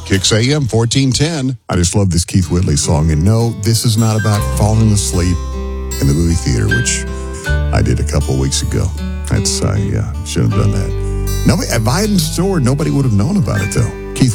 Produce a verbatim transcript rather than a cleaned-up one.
Kicks A M fourteen ten. I just love this Keith Whitley song. And no, this is not about falling asleep in the movie theater, which I did a couple of weeks ago. That's, I uh, should have done that. Nobody, if I hadn't snored, nobody would have known about it, though.